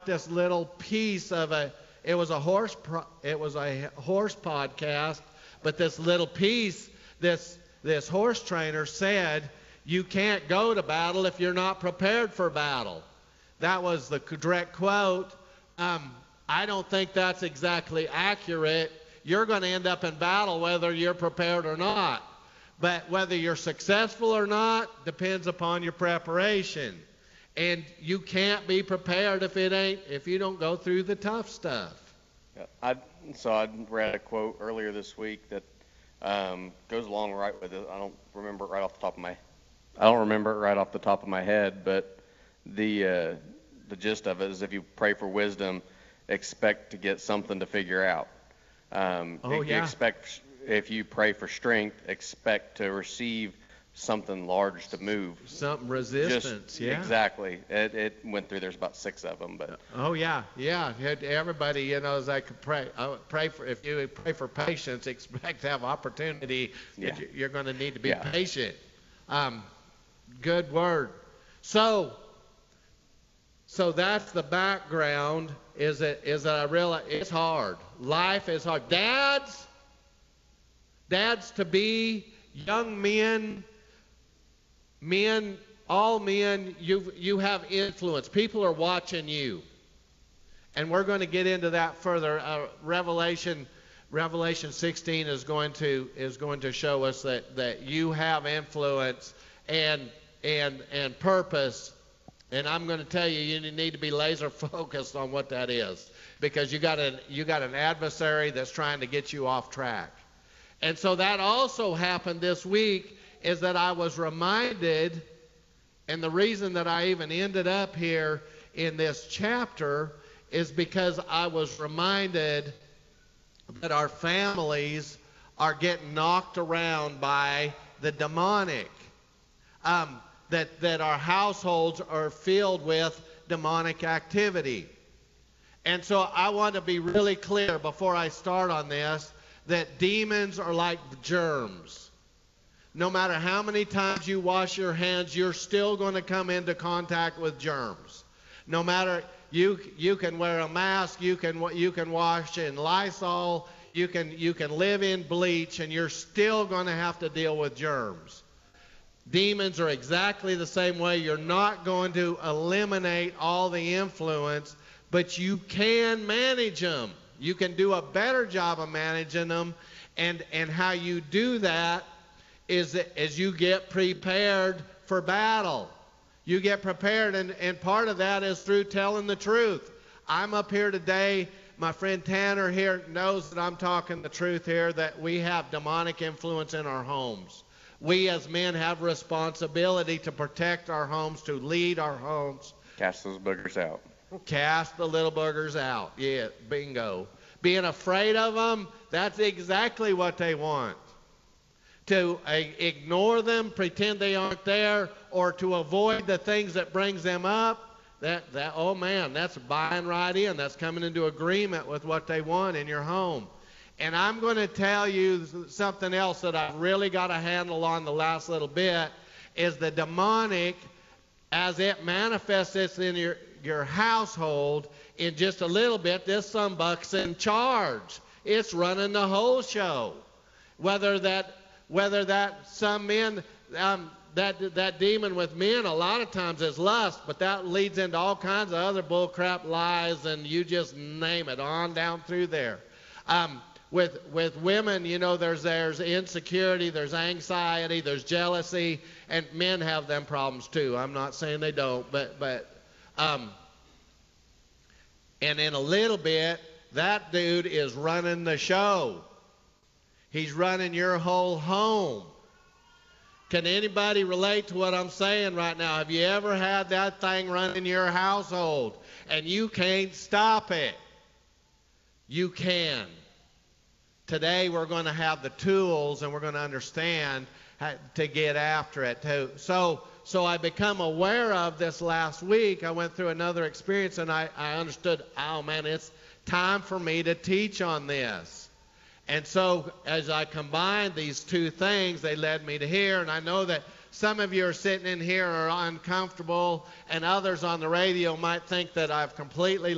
this little piece of it was a horse podcast, but this little piece, this horse trainer said, you can't go to battle if you're not prepared for battle. That was the direct quote. I don't think that's exactly accurate. You're going to end up in battle whether you're prepared or not. But whether you're successful or not depends upon your preparation. And you can't be prepared if you don't go through the tough stuff. Yeah, I read a quote earlier this week that goes along right with it. I don't remember it right off the top of my head, but the gist of it is, if you pray for wisdom, expect to get something to figure out. If you pray for strength, expect to receive something large to move. Something resistance, yeah. Exactly. It went through. There's about 6 of them, but. Oh yeah. Everybody, is like if you pray for patience, expect to have opportunity. Yeah. You're going to need to be patient. Good word. So that's the background. Is that I realize it's hard. Life is hard. Dads to be, young men, all men, you have influence. People are watching you. And we're going to get into that further. Revelation 16 is going to show us that you have influence and purpose. And I'm going to tell you, you need to be laser focused on what that is, because you got an adversary that's trying to get you off track. And so that also happened this week, is that I was reminded, and the reason that I even ended up here in this chapter is because I was reminded that our families are getting knocked around by the demonic. That our households are filled with demonic activity. And so I want to be really clear before I start on this, that demons are like germs. No matter how many times you wash your hands, you're still going to come into contact with germs. No matter, you can wear a mask, you can wash in Lysol, you can live in bleach, and you're still going to have to deal with germs. Demons are exactly the same way. You're not going to eliminate all the influence, but you can manage them. You can do a better job of managing them, and how you do that is as you get prepared for battle. You get prepared, and part of that is through telling the truth. I'm up here today. My friend Tanner here knows that I'm talking the truth here, that we have demonic influence in our homes. We as men have responsibility to protect our homes, to lead our homes. Cast those boogers out. Cast the little boogers out. Yeah, bingo. Being afraid of them, that's exactly what they want. To ignore them, pretend they aren't there, or to avoid the things that brings them up, oh man, that's buying right in. That's coming into agreement with what they want in your home. And I'm going to tell you something else that I've really got a handle on the last little bit, is the demonic, as it manifests in your household, in just a little bit, this sonbuck's in charge. It's running the whole show. Whether that some men, that demon with men a lot of times is lust, but that leads into all kinds of other bullcrap lies, and you just name it, on down through there. With women, there's insecurity, there's anxiety, there's jealousy, and men have them problems too. I'm not saying they don't, but and in a little bit, that dude is running the show. He's running your whole home. Can anybody relate to what I'm saying right now? Have you ever had that thing running your household and you can't stop it? You can. Today we're going to have the tools, and we're going to understand how to get after it too. So I become aware of this last week. I went through another experience, and I understood, oh man, it's time for me to teach on this. And so as I combined these two things, they led me to here. And I know that some of you are sitting in here are uncomfortable, and others on the radio might think that I've completely